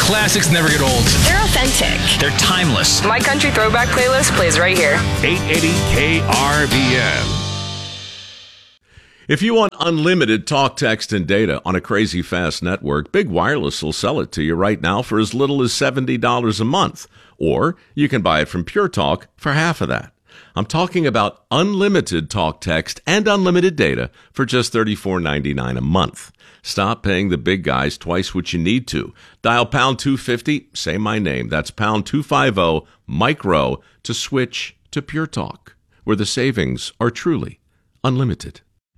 classics never get old. They're authentic. They're timeless. My country throwback playlist plays right here. 880 KRVN. If you want unlimited talk, text, and data on a crazy fast network, Big Wireless will sell it to you right now for as little as $70 a month. Or you can buy it from Pure Talk for half of that. I'm talking about unlimited talk, text, and unlimited data for just $34.99 a month. Stop paying the big guys twice what you need to. Dial pound 250, say my name. That's pound 250 micro to switch to Pure Talk, where the savings are truly unlimited.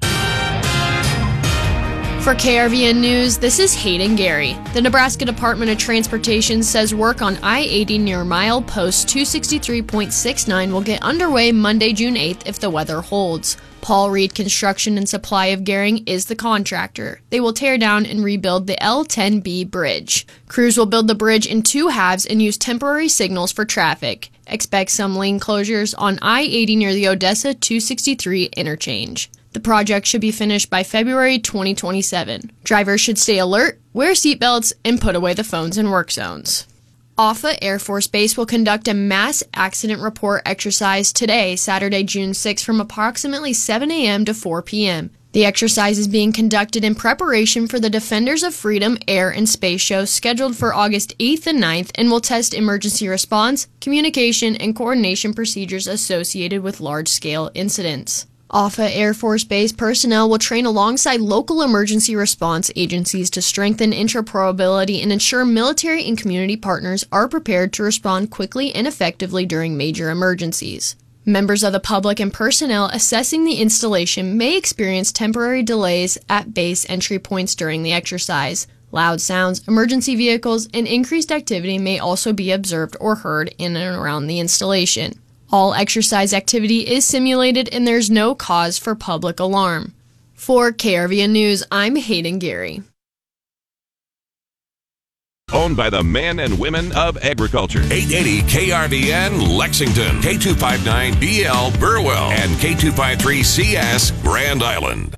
For KRVN News, this is Hayden Gary. The Nebraska Department of Transportation says work on I-80 near milepost 263.69 will get underway Monday, June 8th if the weather holds. Paul Reed Construction and Supply of Gering is the contractor. They will tear down and rebuild the L10B bridge. Crews will build the bridge in two halves and use temporary signals for traffic. Expect some lane closures on I-80 near the Odessa 263 interchange. The project should be finished by February 2027. Drivers should stay alert, wear seatbelts, and put away the phones in work zones. Offa Air Force Base will conduct a mass accident report exercise today, Saturday, June 6, from approximately 7 a.m. to 4 p.m. The exercise is being conducted in preparation for the Defenders of Freedom Air and Space Show scheduled for August 8th and 9th and will test emergency response, communication, and coordination procedures associated with large-scale incidents. Offa Air Force Base personnel will train alongside local emergency response agencies to strengthen interoperability and ensure military and community partners are prepared to respond quickly and effectively during major emergencies. Members of the public and personnel assessing the installation may experience temporary delays at base entry points during the exercise. Loud sounds, emergency vehicles, and increased activity may also be observed or heard in and around the installation. All exercise activity is simulated and there's no cause for public alarm. For KRVN News, I'm Hayden Gary. Owned by the men and women of agriculture. 880 KRVN Lexington, K259BL Burwell, and K253CS Grand Island.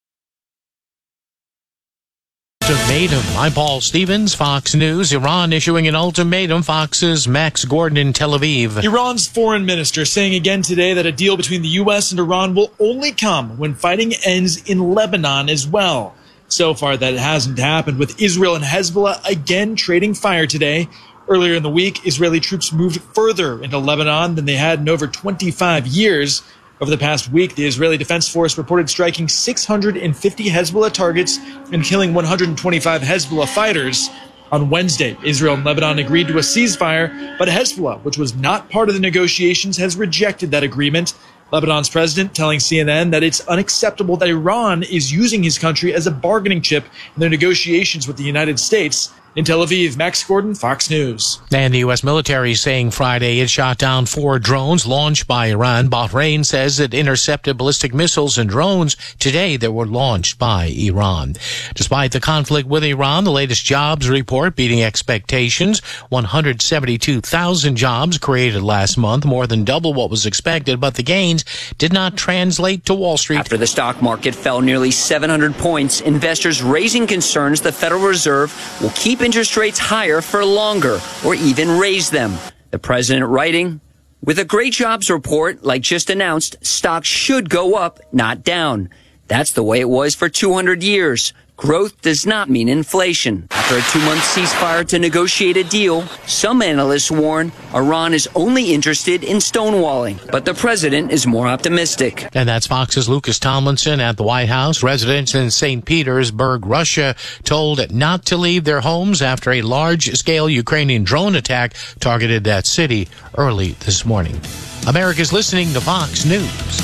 Ultimatum. I'm Paul Stevens, Fox News. Iran issuing an ultimatum. Fox's Max Gordon in Tel Aviv. Iran's foreign minister saying again today that a deal between the U.S. and Iran will only come when fighting ends in Lebanon as well. So far, that hasn't happened, with Israel and Hezbollah again trading fire today. Earlier in the week, Israeli troops moved further into Lebanon than they had in over 25 years. Over the past week, the Israeli Defense Force reported striking 650 Hezbollah targets and killing 125 Hezbollah fighters. On Wednesday, Israel and Lebanon agreed to a ceasefire, but Hezbollah, which was not part of the negotiations, has rejected that agreement. Lebanon's president telling CNN that it's unacceptable that Iran is using his country as a bargaining chip in their negotiations with the United States. In Tel Aviv, Max Gordon, Fox News. And the U.S. military saying Friday it shot down 4 drones launched by Iran. Bahrain says it intercepted ballistic missiles and drones today that were launched by Iran. Despite the conflict with Iran, the latest jobs report beating expectations. 172,000 jobs created last month, more than double what was expected, but the gains did not translate to Wall Street. After the stock market fell nearly 700 points, investors raising concerns the Federal Reserve will keep interest rates higher for longer or even raise them. The president writing, with a great jobs report like just announced, stocks should go up, not down. That's the way it was for 200 years. Growth does not mean inflation. After a 2-month ceasefire to negotiate a deal, some analysts warn Iran is only interested in stonewalling, but the president is more optimistic. And that's Fox's Lucas Tomlinson at the White House. Residents in St. Petersburg, Russia, told not to leave their homes after a large-scale Ukrainian drone attack targeted that city early this morning. America's listening to Fox News.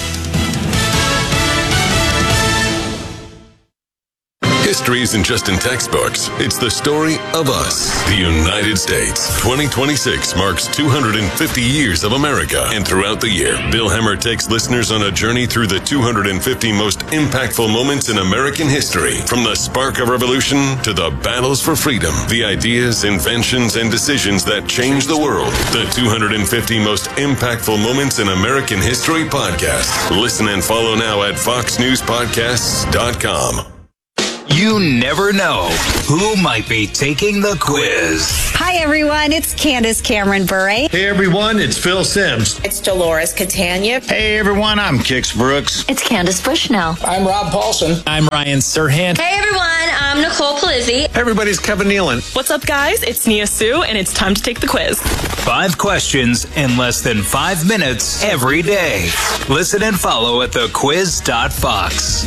History isn't just in textbooks. It's the story of us, the United States. 2026 marks 250 years of America. And throughout the year, Bill Hemmer takes listeners on a journey through the 250 most impactful moments in American history. From the spark of revolution to the battles for freedom, the ideas, inventions, and decisions that changed the world. The 250 most impactful moments in American history podcast. Listen and follow now at foxnewspodcasts.com. You never know who might be taking the quiz. Hi, everyone. It's Candace Cameron Bure. Hey, everyone. It's Phil Sims. It's Dolores Catania. Hey, everyone. I'm Kix Brooks. It's Candace Bushnell. I'm Rob Paulson. I'm Ryan Serhant. Hey, everyone. I'm Nicole Palizzi. Hey, everybody's Kevin Nealon. What's up, guys? It's Nia Sue, and it's time to take the quiz. 5 questions in less than 5 minutes every day. Listen and follow at thequiz.fox.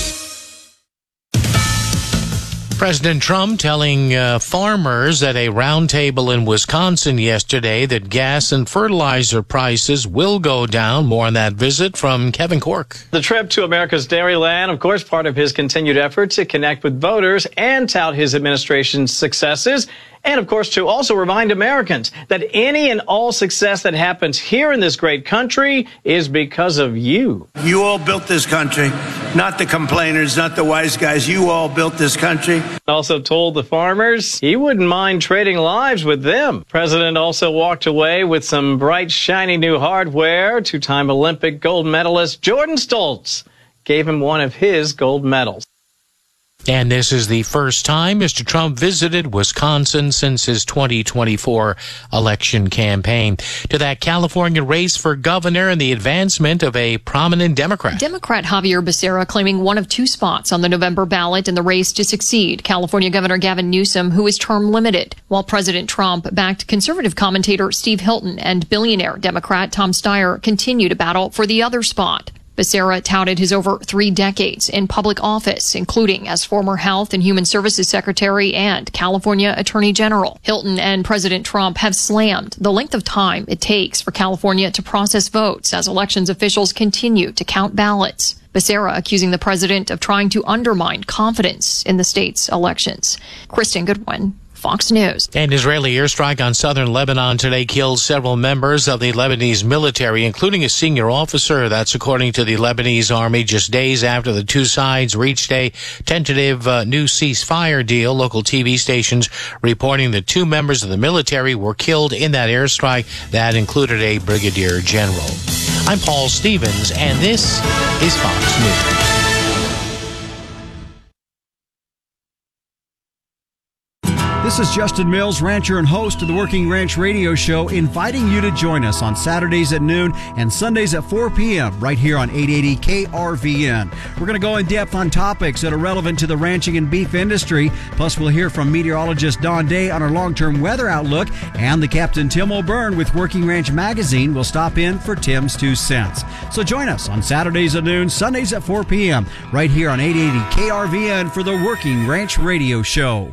President Trump telling farmers at a roundtable in Wisconsin yesterday that gas and fertilizer prices will go down. More on that visit from Kevin Cork. The trip to America's Dairyland, of course, part of his continued effort to connect with voters and tout his administration's successes. And, of course, to also remind Americans that any and all success that happens here in this great country is because of you. You all built this country, not the complainers, not the wise guys. You all built this country. Also told the farmers he wouldn't mind trading lives with them. President also walked away with some bright, shiny new hardware. 2-time Olympic gold medalist Jordan Stoltz gave him one of his gold medals. And this is the first time Mr. Trump visited Wisconsin since his 2024 election campaign. To that California race for governor and the advancement of a prominent Democrat. Democrat Javier Becerra claiming one of 2 spots on the November ballot in the race to succeed California Governor Gavin Newsom, who is term limited, while President Trump backed conservative commentator Steve Hilton and billionaire Democrat Tom Steyer continue to battle for the other spot. Becerra touted his over 3 decades in public office, including as former Health and Human Services Secretary and California Attorney General. Hilton and President Trump have slammed the length of time it takes for California to process votes as elections officials continue to count ballots. Becerra accusing the president of trying to undermine confidence in the state's elections. Kristen Goodwin, Fox News. An Israeli airstrike on southern Lebanon today killed several members of the Lebanese military, including a senior officer. That's according to the Lebanese army, just days after the two sides reached a tentative new ceasefire deal. Local TV stations reporting that 2 members of the military were killed in that airstrike. That included a brigadier general. I'm Paul Stevens, and this is Fox News. This is Justin Mills, rancher and host of the Working Ranch Radio Show, inviting you to join us on Saturdays at noon and Sundays at 4 p.m. right here on 880 KRVN. We're going to go in depth on topics that are relevant to the ranching and beef industry. Plus, we'll hear from meteorologist Don Day on our long-term weather outlook, and the Captain Tim O'Byrne with Working Ranch Magazine will stop in for Tim's 2 cents. So join us on Saturdays at noon, Sundays at 4 p.m. right here on 880 KRVN for the Working Ranch Radio Show.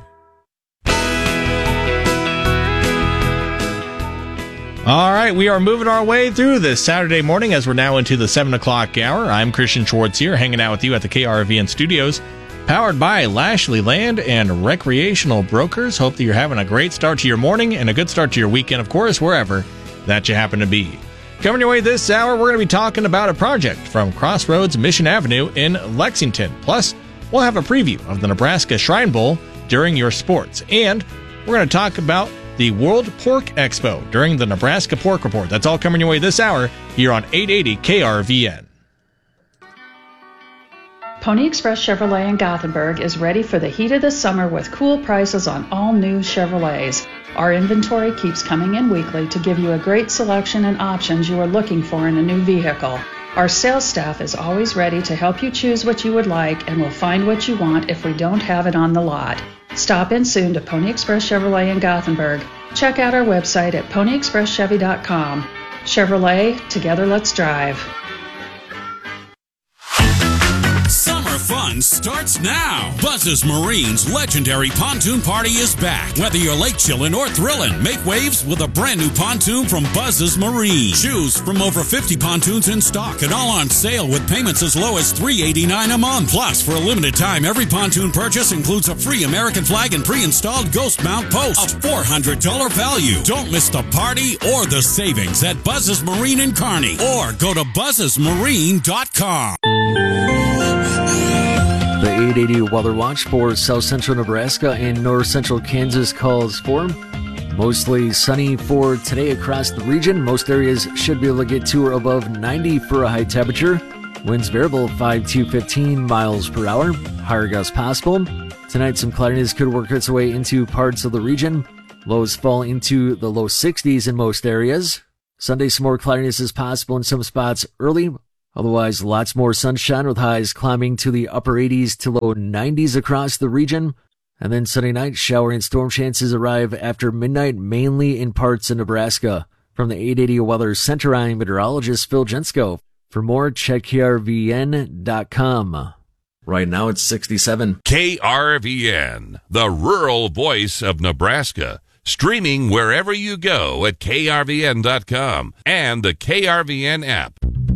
All right, we are moving our way through this Saturday morning as we're now into the 7 o'clock hour. I'm Christian Schwartz here, hanging out with you at the KRVN studios, powered by Lashley Land and Recreational Brokers. Hope that you're having a great start to your morning and a good start to your weekend, of course, wherever that you happen to be. Coming your way this hour, we're going to be talking about a project from Crossroads Mission Avenue in Lexington. Plus, we'll have a preview of the Nebraska Shrine Bowl during your sports. And we're going to talk about the World Pork Expo during the Nebraska Pork Report. That's all coming your way this hour here on 880 KRVN. Pony Express Chevrolet in Gothenburg is ready for the heat of the summer with cool prices on all new Chevrolets. Our inventory keeps coming in weekly to give you a great selection and options you are looking for in a new vehicle. Our sales staff is always ready to help you choose what you would like and will find what you want if we don't have it on the lot. Stop in soon to Pony Express Chevrolet in Gothenburg. Check out our website at ponyexpresschevy.com. Chevrolet, together let's drive. Summer fun starts now. Buzz's Marine's legendary pontoon party is back. Whether you're lake chillin' or thrillin', make waves with a brand new pontoon from Buzz's Marine. Choose from over 50 pontoons in stock and all on sale with payments as low as $389 a month. Plus, for a limited time, every pontoon purchase includes a free American flag and pre-installed ghost mount post. A $400 value. Don't miss the party or the savings at Buzz's Marine in Kearney or go to buzzesmarine.com. The 880 Weather Watch for South Central Nebraska and North Central Kansas calls for mostly sunny for today across the region. Most areas should be able to get to or above 90 for a high temperature. Winds variable 5 to 15 miles per hour. Higher gusts possible. Tonight, some cloudiness could work its way into parts of the region. Lows fall into the low 60s in most areas. Sunday, some more cloudiness is possible in some spots early. Otherwise, lots more sunshine with highs climbing to the upper 80s to low 90s across the region. And then Sunday night, shower and storm chances arrive after midnight, mainly in parts of Nebraska. From the 880 Weather Center, I'm meteorologist Phil Jensko. For more, check KRVN.com. Right now, it's 67. KRVN, the rural voice of Nebraska. Streaming wherever you go at KRVN.com and the KRVN app.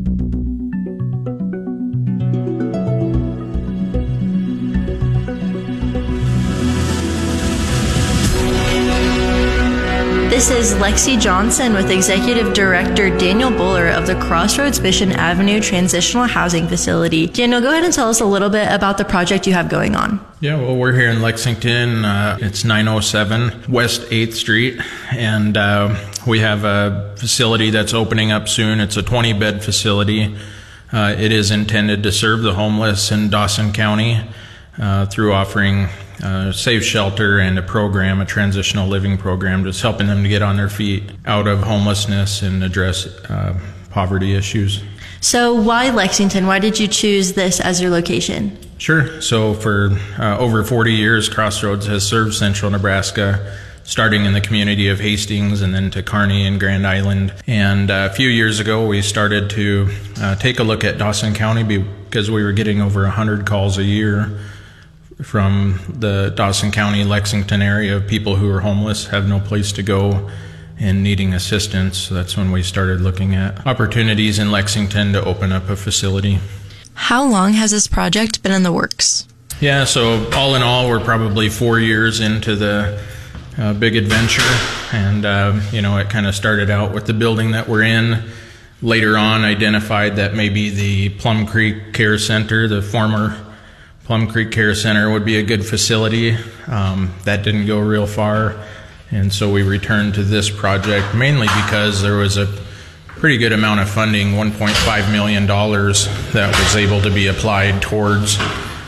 This is Lexi Johnson with Executive Director Daniel Buller of the Crossroads Mission Avenue Transitional Housing Facility. Daniel, go ahead and tell us a little bit about the project you have going on. Yeah, well, we're here in Lexington. It's 907 West 8th Street, and we have a facility that's opening up soon. It's a 20-bed facility. It is intended to serve the homeless in Dawson County through offering safe shelter and a program, a transitional living program, just helping them to get on their feet out of homelessness and address poverty issues. So why Lexington? Why did you choose this as your location? Sure. So for over 40 years, Crossroads has served central Nebraska, starting in the community of Hastings and then to Kearney and Grand Island. And a few years ago, we started to take a look at Dawson County because we were getting over 100 calls a year from the Dawson County, Lexington area of people who are homeless, have no place to go, and needing assistance. So that's when we started looking at opportunities in Lexington to open up a facility. How long has this project been in the works? Yeah, so all in all, we're probably 4 years into the big adventure. And, it kind of started out with the building that we're in. Later on, identified that maybe the Plum Creek Care Center, the former Plum Creek Care Center, would be a good facility. That didn't go real far, and so we returned to this project mainly because there was a pretty good amount of funding, $1.5 million, that was able to be applied towards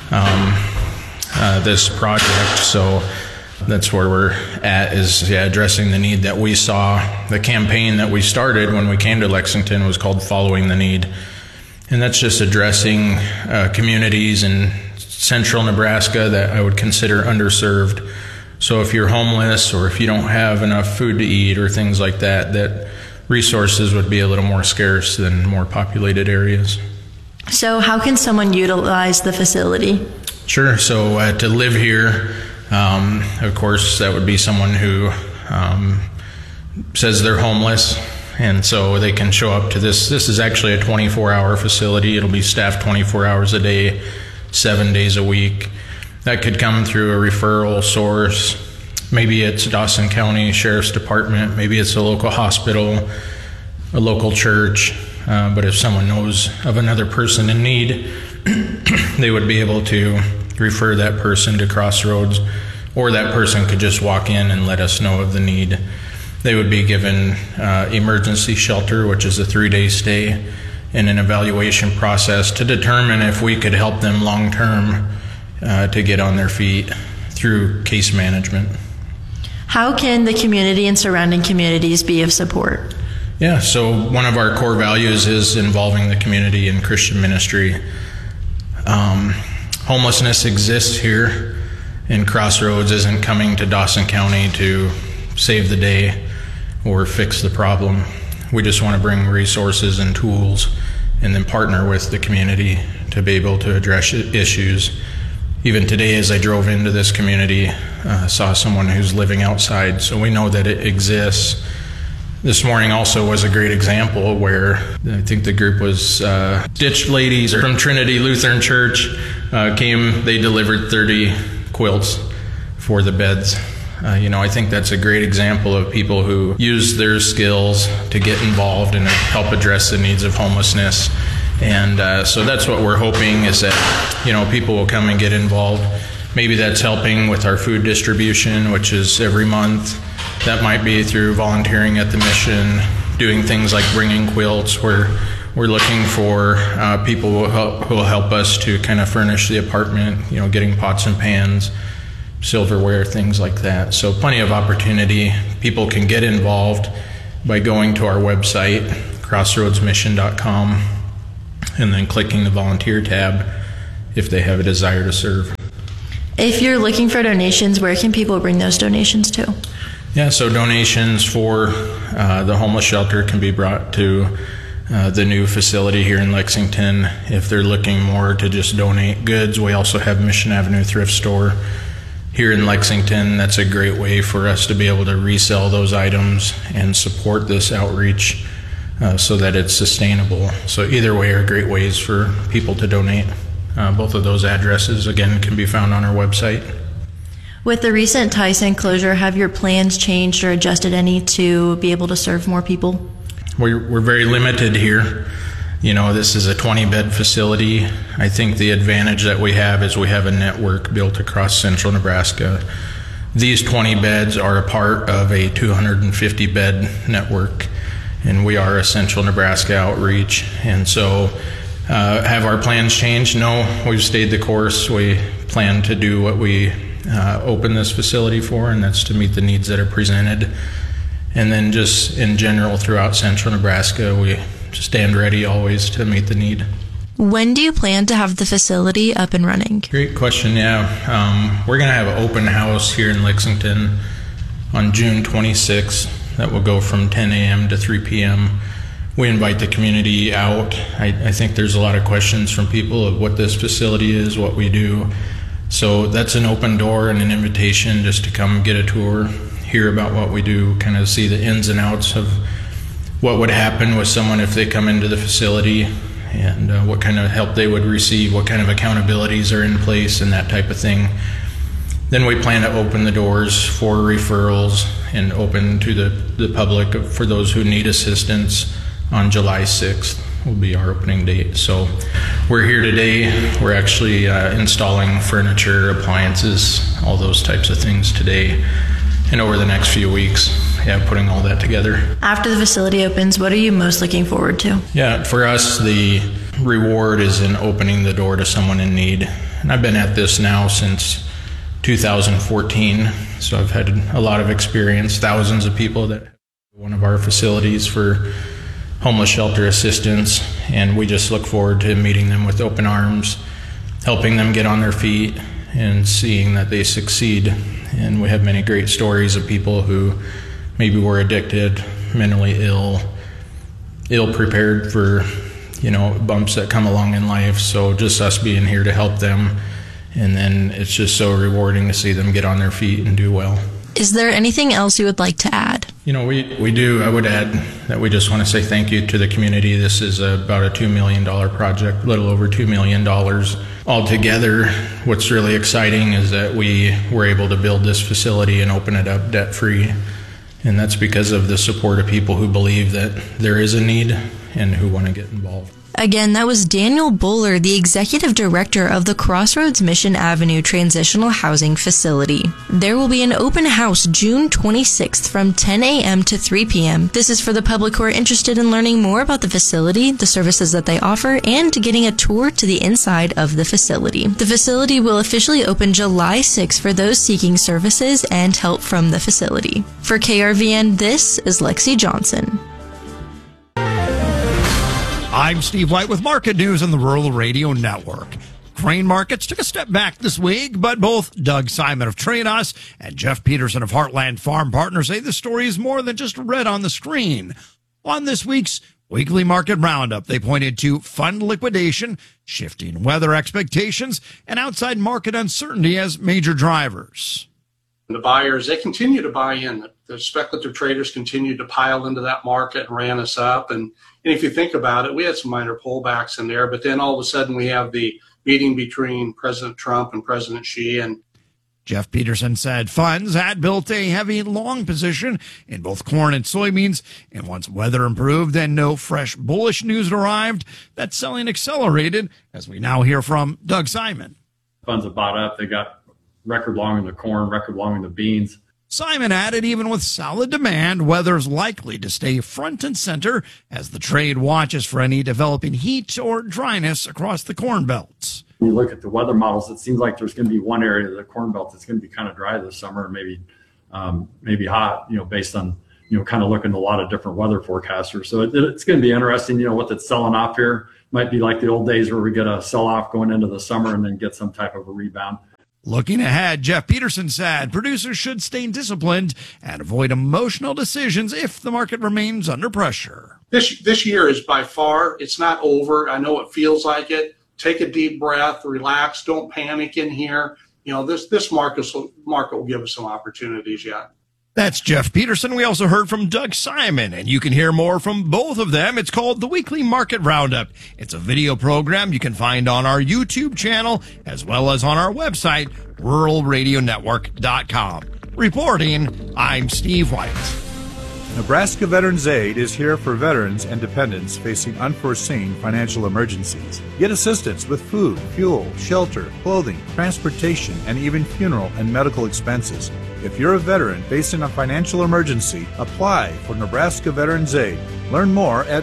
this project. So that's where we're at, is addressing the need that we saw. The campaign that we started when we came to Lexington was called Following the Need, and that's just addressing communities in central Nebraska that I would consider underserved. So if you're homeless or if you don't have enough food to eat or things like that, that resources would be a little more scarce than more populated areas. So how can someone utilize the facility? Sure. So to live here, of course, that would be someone who says they're homeless, and so they can show up to this. This is actually a 24-hour facility. It'll be staffed 24 hours a day, 7 days a week. That could come through a referral source. Maybe it's Dawson County Sheriff's Department. Maybe it's a local hospital, a local church. But if someone knows of another person in need, they would be able to refer that person to Crossroads, or that person could just walk in and let us know of the need. They would be given emergency shelter, which is a 3-day stay, and an evaluation process to determine if we could help them long term to get on their feet through case management. How can the community and surrounding communities be of support? Yeah, so one of our core values is involving the community in Christian ministry. Homelessness exists here, and Crossroads isn't coming to Dawson County to save the day or fix the problem. We just want to bring resources and tools and then partner with the community to be able to address issues. Even today, as I drove into this community, saw someone who's living outside, so we know that it exists. This morning also was a great example where I think the group was Ditched Ladies from Trinity Lutheran Church came. They delivered 30 quilts for the beds. I think that's a great example of people who use their skills to get involved and help address the needs of homelessness. And so that's what we're hoping, is that, people will come and get involved. Maybe that's helping with our food distribution, which is every month. That might be through volunteering at the mission, doing things like bringing quilts. We're we're looking for people who will help us to kind of furnish the apartment, getting pots and pans, silverware, things like that. So plenty of opportunity. People can get involved by going to our website, crossroadsmission.com, and then clicking the volunteer tab if they have a desire to serve. If you're looking for donations, where can people bring those donations to? Yeah, so donations for the homeless shelter can be brought to the new facility here in Lexington. If they're looking more to just donate goods, we also have Mission Avenue Thrift Store here in Lexington. That's a great way for us to be able to resell those items and support this outreach so that it's sustainable. So either way are great ways for people to donate. Both of those addresses, again, can be found on our website. With the recent Tyson closure, have your plans changed or adjusted any to be able to serve more people? We're very limited here. This is a 20-bed facility. I think the advantage that we have is we have a network built across central Nebraska. These 20 beds are a part of a 250-bed network, and we are a central Nebraska outreach. And so have our plans changed? No, we've stayed the course. We plan to do what we open this facility for, and that's to meet the needs that are presented. And then just in general throughout central Nebraska, we stand ready always to meet the need. When do you plan to have the facility up and running? Great question, yeah. We're going to have an open house here in Lexington on June 26th. That will go from 10 a.m. to 3 p.m. We invite the community out. I think there's a lot of questions from people of what this facility is, what we do. So that's an open door and an invitation just to come get a tour, hear about what we do, kind of see the ins and outs of what would happen with someone if they come into the facility, and what kind of help they would receive, what kind of accountabilities are in place, and that type of thing. Then we plan to open the doors for referrals and open to the public for those who need assistance on July 6th. Will be our opening date. So we're here today. We're actually installing furniture, appliances, all those types of things today. And over the next few weeks, putting all that together. After the facility opens, what are you most looking forward to? Yeah, for us, the reward is in opening the door to someone in need. And I've been at this now since 2014, so I've had a lot of experience, thousands of people that have one of our facilities for homeless shelter assistance, and we just look forward to meeting them with open arms, helping them get on their feet, and seeing that they succeed. And we have many great stories of people who maybe were addicted, mentally ill prepared for, bumps that come along in life. So just us being here to help them, and then it's just so rewarding to see them get on their feet and do well. Is there anything else you would like to add? We do. I would add that we just want to say thank you to the community. This is about a $2 million project, a little over $2 million altogether. What's really exciting is that we were able to build this facility and open it up debt-free. And that's because of the support of people who believe that there is a need and who want to get involved. Again, that was Daniel Buller, the executive director of the Crossroads Mission Avenue Transitional Housing Facility. There will be an open house June 26th from 10 a.m. to 3 p.m. This is for the public who are interested in learning more about the facility, the services that they offer, and getting a tour to the inside of the facility. The facility will officially open July 6th for those seeking services and help from the facility. For KRVN, this is Lexi Johnson. I'm Steve White with Market News on the Rural Radio Network. Grain markets took a step back this week, but both Doug Simon of Trade-Us and Jeff Peterson of Heartland Farm Partners say the story is more than just red on the screen. On this week's weekly market roundup, they pointed to fund liquidation, shifting weather expectations, and outside market uncertainty as major drivers. The buyers, they continue to buy in. The speculative traders continued to pile into that market and ran us up. And if you think about it, we had some minor pullbacks in there, but then all of a sudden we have the meeting between President Trump and President Xi. And Jeff Peterson said funds had built a heavy long position in both corn and soybeans. And once weather improved and no fresh bullish news arrived, that selling accelerated, as we now hear from Doug Simon. Funds have bought up. They got record long in the corn, record long in the beans. Simon added, even with solid demand, weather's likely to stay front and center as the trade watches for any developing heat or dryness across the Corn Belts. When you look at the weather models, it seems like there's going to be one area of the Corn Belt that's going to be kind of dry this summer, maybe hot, based on, kind of looking at a lot of different weather forecasters. So it's going to be interesting, what it's selling off here. Might be like the old days where we get a sell-off going into the summer and then get some type of a rebound. Looking ahead, Jeff Peterson said producers should stay disciplined and avoid emotional decisions if the market remains under pressure. This year is by far, it's not over. I know it feels like it. Take a deep breath, relax, don't panic in here. This market will give us some opportunities yet. That's Jeff Peterson. We also heard from Doug Simon, and you can hear more from both of them. It's called the Weekly Market Roundup. It's a video program you can find on our YouTube channel as well as on our website, ruralradionetwork.com. Reporting, I'm Steve White. Nebraska Veterans Aid is here for veterans and dependents facing unforeseen financial emergencies. Get assistance with food, fuel, shelter, clothing, transportation, and even funeral and medical expenses. If you're a veteran facing a financial emergency, apply for Nebraska Veterans Aid. Learn more at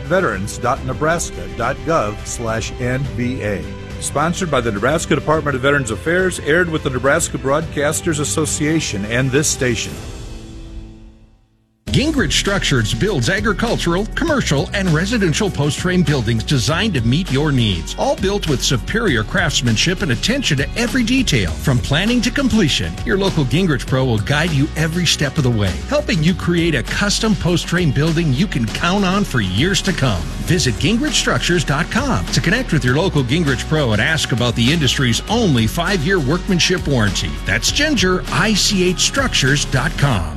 veterans.nebraska.gov/NVA. Sponsored by the Nebraska Department of Veterans Affairs, aired with the Nebraska Broadcasters Association and this station. Gingrich Structures builds agricultural, commercial, and residential post-frame buildings designed to meet your needs. All built with superior craftsmanship and attention to every detail. From planning to completion, your local Gingrich Pro will guide you every step of the way, helping you create a custom post-frame building you can count on for years to come. Visit GingrichStructures.com to connect with your local Gingrich Pro and ask about the industry's only 5-year workmanship warranty. That's GingerICHStructures.com.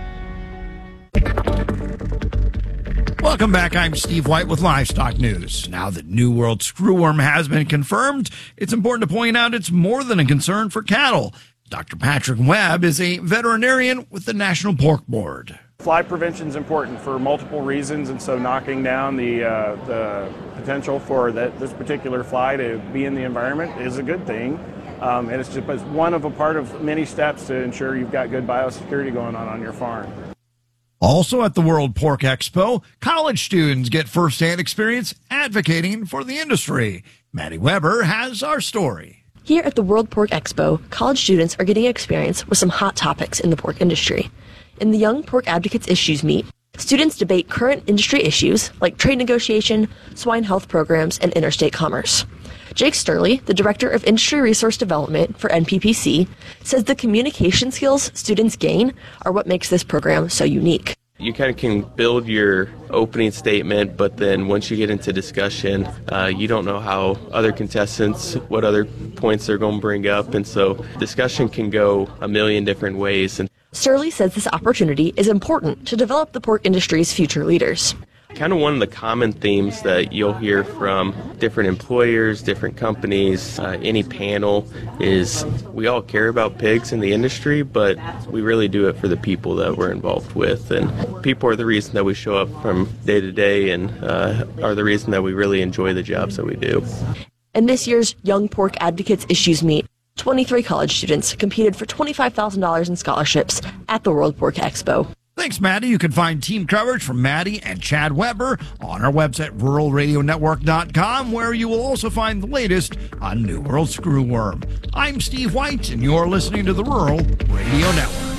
Welcome back. I'm Steve White with Livestock News. Now that New World screwworm has been confirmed, it's important to point out it's more than a concern for cattle. Dr. Patrick Webb is a veterinarian with the National Pork Board. Fly prevention is important for multiple reasons, and so knocking down the potential for this particular fly to be in the environment is a good thing. And it's just one of a part of many steps to ensure you've got good biosecurity going on your farm. Also at the World Pork Expo, college students get firsthand experience advocating for the industry. Maddie Weber has our story. Here at the World Pork Expo, college students are getting experience with some hot topics in the pork industry. In the Young Pork Advocates Issues Meet, students debate current industry issues like trade negotiation, swine health programs, and interstate commerce. Jake Sturley, the Director of Industry Resource Development for NPPC, says the communication skills students gain are what makes this program so unique. You kind of can build your opening statement, but then once you get into discussion, you don't know how other contestants, what other points they're going to bring up, and so discussion can go a million different ways. And Sturley says this opportunity is important to develop the pork industry's future leaders. Kind of one of the common themes that you'll hear from different employers, different companies, any panel is we all care about pigs in the industry, but we really do it for the people that we're involved with. And people are the reason that we show up from day to day and are the reason that we really enjoy the jobs that we do. In this year's Young Pork Advocates Issues Meet, 23 college students competed for $25,000 in scholarships at the World Pork Expo. Thanks, Maddie. You can find team coverage from Maddie and Chad Weber on our website, ruralradionetwork.com, where you will also find the latest on New World screwworm. I'm Steve White, and you're listening to the Rural Radio Network.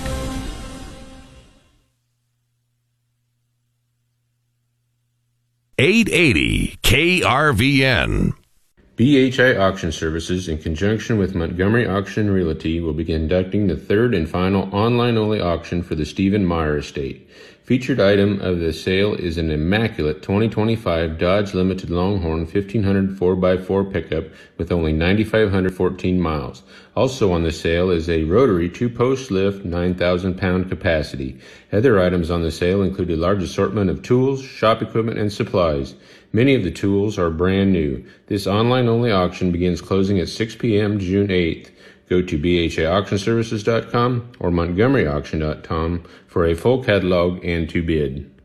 .880 KRVN. BHI Auction Services, in conjunction with Montgomery Auction Realty, will be conducting the third and final online-only auction for the Stephen Meyer estate. Featured item of the sale is an immaculate 2025 Dodge Limited Longhorn 1500 4x4 pickup with only 9,514 miles. Also on the sale is a rotary 2-post lift, 9,000-pound capacity. Other items on the sale include a large assortment of tools, shop equipment, and supplies. Many of the tools are brand new. This online-only auction begins closing at 6 p.m. June 8th. Go to bhiauctionservices.com or montgomeryauction.com for a full catalog and to bid.